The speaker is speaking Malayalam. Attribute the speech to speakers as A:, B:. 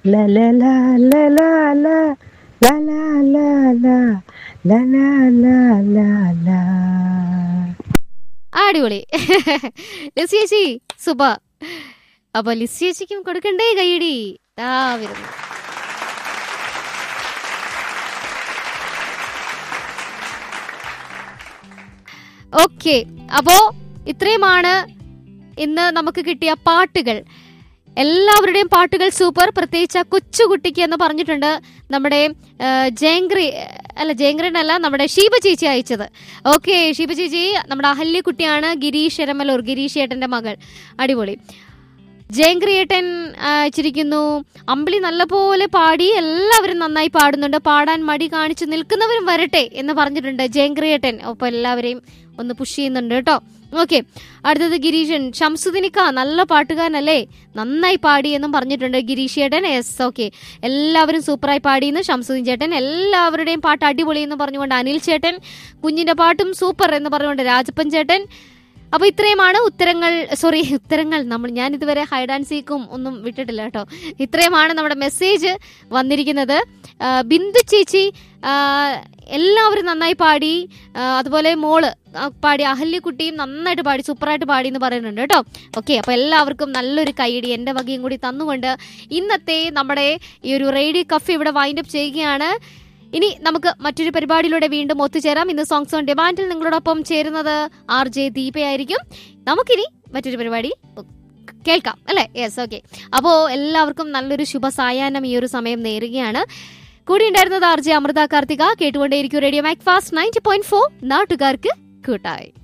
A: ല ല ല ല ല ല ല ല ല ല ല ല ല ല.
B: അടിപൊളി. ലിസി ചേച്ചി സൂപ്പർ. അപ്പൊ ലിസി ചേച്ചിക്കും കൊടുക്കണ്ടേ കൈയടി? വരുന്നു. ഓക്കെ, അപ്പോ ഇത്രയുമാണ് ഇന്ന് നമുക്ക് കിട്ടിയ പാട്ടുകൾ. എല്ലാവരുടെയും പാട്ടുകൾ സൂപ്പർ. പ്രത്യേകിച്ച് ആ കൊച്ചുകുട്ടിക്ക് എന്ന് പറഞ്ഞിട്ടുണ്ട് നമ്മുടെ ജയങ്ക്രീനല്ല, നമ്മുടെ ഷീബ ചേച്ചി അയച്ചത്. ഓക്കെ, ഷീബ ചേച്ചി നമ്മുടെ അഹല്യക്കുട്ടിയാണ്. ഗിരീഷ് എരമലൂർ, ഗിരീഷ് ഏട്ടന്റെ മകൾ. അടിപൊളി. ജയങ്ക്രിയേട്ടൻ അയച്ചിരിക്കുന്നു, അമ്പിളി നല്ലപോലെ പാടി, എല്ലാവരും നന്നായി പാടുന്നുണ്ട്, പാടാൻ മടി കാണിച്ചു നിൽക്കുന്നവരും വരട്ടെ എന്ന് പറഞ്ഞിട്ടുണ്ട് ജയങ്ക്രിയേട്ടൻ. ഒപ്പം എല്ലാവരെയും ഒന്ന് പുഷ് ചെയ്യുന്നുണ്ട് കേട്ടോ. ഓക്കെ, അടുത്തത് ഗിരീഷൻ, ഷംസുദിനിക്ക നല്ല പാട്ടുകാരനല്ലേ, നന്നായി പാടി എന്നും പറഞ്ഞിട്ടുണ്ട് ഗിരീഷ് ചേട്ടൻ. യെസ്, ഓക്കെ, എല്ലാവരും സൂപ്പറായി പാടിയെന്ന് ഷംസുദ്ദീൻ ചേട്ടൻ. എല്ലാവരുടെയും പാട്ട് അടിപൊളി എന്ന് പറഞ്ഞുകൊണ്ട് അനിൽ ചേട്ടൻ, കുഞ്ഞിന്റെ പാട്ടും സൂപ്പർ എന്ന് പറഞ്ഞുകൊണ്ട് രാജപ്പൻ ചേട്ടൻ. അപ്പൊ ഇത്രയുമാണ് ഉത്തരങ്ങൾ ഞാൻ ഇതുവരെ ഹൈഡ് ആൻഡ് സീക്കും ഒന്നും വിട്ടിട്ടില്ല കേട്ടോ. ഇത്രയുമാണ് നമ്മുടെ മെസ്സേജ് വന്നിരിക്കുന്നത്. ബിന്ദു ചേച്ചി എല്ലാവരും നന്നായി പാടി, അതുപോലെ മോള് പാടി, അഹല്യക്കുട്ടിയും നന്നായിട്ട് പാടി, സൂപ്പറായിട്ട് പാടി എന്ന് പറയുന്നുണ്ട് കേട്ടോ. ഓക്കെ, അപ്പൊ എല്ലാവർക്കും നല്ലൊരു കൈയടി എന്റെ വകയും കൂടി തന്നുകൊണ്ട് ഇന്നത്തെ നമ്മുടെ ഈ ഒരു റേഡിയോ കഫേ ഇവിടെ വൈൻഡപ്പ് ചെയ്യുകയാണ്. ഇനി നമുക്ക് മറ്റൊരു പരിപാടിയിലൂടെ വീണ്ടും ഒത്തുചേരാം. ഇന്ന് സോങ്സ് ഓൺ ഡിമാൻഡിൽ നിങ്ങളോടൊപ്പം ചേരുന്നത് RJ ദീപയായിരിക്കും. നമുക്കിനി മറ്റൊരു പരിപാടി കേൾക്കാം അല്ലേ? Yes, okay. അപ്പോൾ എല്ലാവർക്കും നല്ലൊരു ശുഭസായാഹ്നം ഈ ഒരു സമയം നേരുകയാണ്. കൂടി ഉണ്ടായിരുന്നത് RJ Amrita Karthika. കേട്ടുകൊണ്ടേയിരിക്കും radio Mac fast 90.4, നാട്ടുകാർക്ക് കൂട്ടായി.